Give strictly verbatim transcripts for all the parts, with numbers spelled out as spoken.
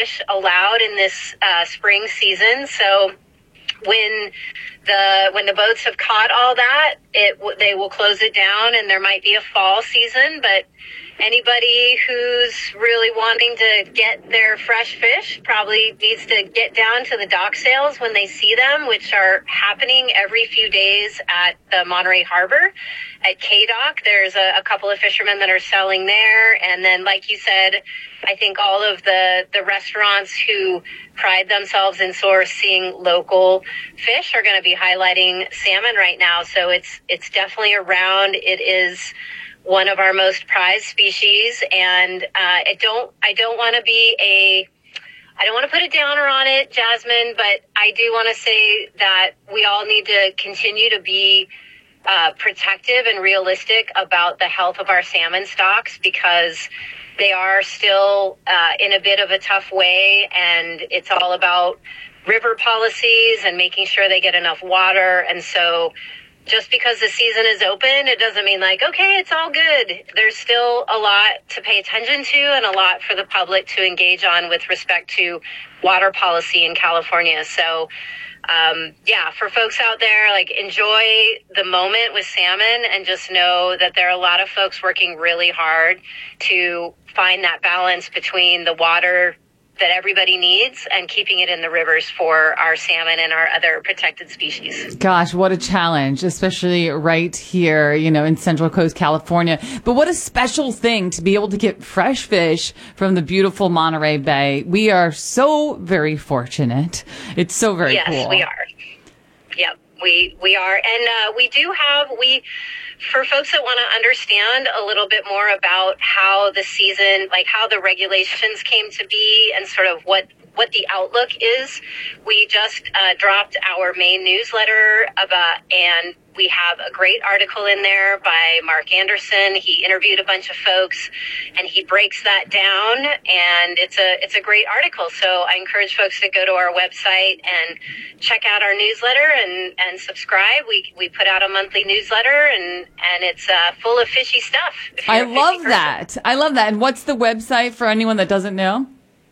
fish allowed in this uh, spring season. So when the when the boats have caught all that, it they will close it down, and there might be a fall season. But anybody who's really wanting to get their fresh fish probably needs to get down to the dock sales when they see them, which are happening every few days at the Monterey Harbor. At K-Dock, there's a, a couple of fishermen that are selling there. And then, like you said, I think all of the, the restaurants who pride themselves in sourcing local fish are going to be highlighting salmon right now. So it's it's definitely around. It is one of our most prized species, and uh, I don't I don't want to be a I don't want to put a downer on it, Jasmine, but I do want to say that we all need to continue to be uh, protective and realistic about the health of our salmon stocks, because they are still uh, in a bit of a tough way, and it's all about river policies and making sure they get enough water. And so just because the season is open, it doesn't mean like, okay, it's all good. There's still a lot to pay attention to and a lot for the public to engage on with respect to water policy in California. So, um, yeah, for folks out there, like, enjoy the moment with salmon, and just know that there are a lot of folks working really hard to find that balance between the water that everybody needs and keeping it in the rivers for our salmon and our other protected species. Gosh, what a challenge, especially right here, you know, in Central Coast, California. But what a special thing to be able to get fresh fish from the beautiful Monterey Bay. We are so very fortunate. It's so very yes, cool. Yes, we are. Yep, we, we are. And uh, we do have, we... for folks that want to understand a little bit more about how the season, like how the regulations came to be and sort of what, what the outlook is, we just uh, dropped our main newsletter about, and we have a great article in there by Mark Anderson. He interviewed a bunch of folks, and he breaks that down, and it's a it's a great article. So I encourage folks to go to our website and check out our newsletter and, and subscribe. We we put out a monthly newsletter, and, and it's uh, full of fishy stuff. I love that. I love that. And what's the website for anyone that doesn't know?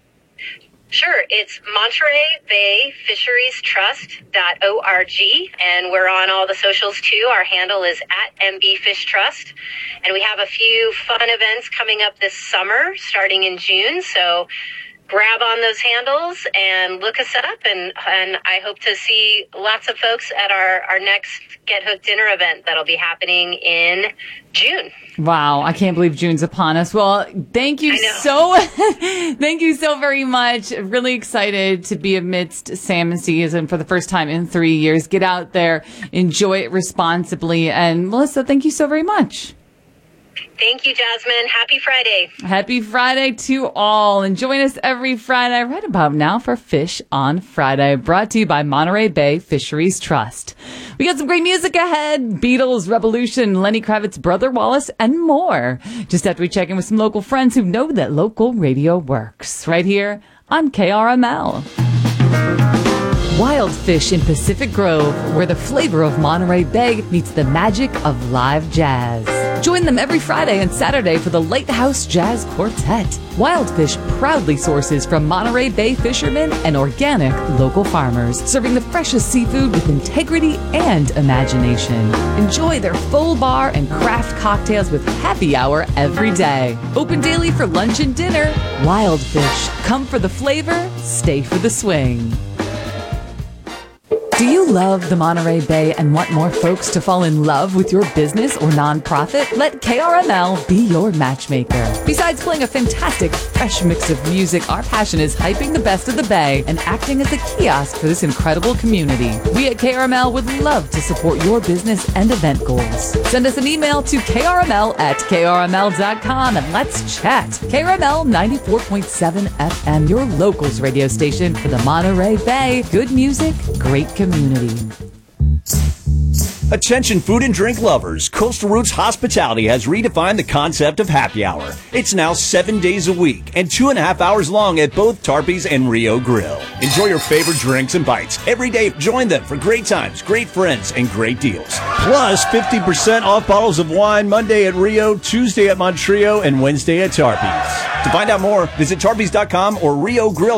Sure. It's Monterey Bay Fisheries Trust dot org, and we're on all the socials too. Our handle is at M B Fish Trust, and we have a few fun events coming up this summer starting in June. So grab on those handles and look us up, and and I hope to see lots of folks at our, our next Get Hooked dinner event that'll be happening in June. Wow, I can't believe June's upon us. Well, thank you so, thank you so very much. Really excited to be amidst salmon season for the first time in three years. Get out there, enjoy it responsibly. And Melissa, thank you so very much. Thank you, Jasmine. Happy Friday. Happy Friday to all. And join us every Friday right about now for Fish on Friday, brought to you by Monterey Bay Fisheries Trust. We got some great music ahead. Beatles, Revolution, Lenny Kravitz, Brother Wallace, and more. Just after we check in with some local friends who know that local radio works. Right here on K R M L. Wild Fish in Pacific Grove, where the flavor of Monterey Bay meets the magic of live jazz. Join them every Friday and Saturday for the Lighthouse Jazz Quartet. Wild Fish proudly sources from Monterey Bay fishermen and organic local farmers, serving the freshest seafood with integrity and imagination. Enjoy their full bar and craft cocktails with happy hour every day. Open daily for lunch and dinner. Wild Fish. Come for the flavor, stay for the swing. Do you love the Monterey Bay and want more folks to fall in love with your business or nonprofit? Let K R M L be your matchmaker. Besides playing a fantastic, fresh mix of music, our passion is hyping the best of the Bay and acting as a kiosk for this incredible community. We at K R M L would love to support your business and event goals. Send us an email to K R M L at K R M L dot com and let's chat. K R M L ninety-four point seven F M, your locals radio station for the Monterey Bay. Good music, great community. Community. Attention food and drink lovers, Coastal Roots Hospitality has redefined the concept of happy hour. It's now seven days a week and two and a half hours long at both Tarpey's and Rio Grill. Enjoy your favorite drinks and bites. Every day, join them for great times, great friends, and great deals. Plus, fifty percent off bottles of wine Monday at Rio, Tuesday at Montreal, and Wednesday at Tarpey's. To find out more, visit Tarpeys dot com or Rio Grill.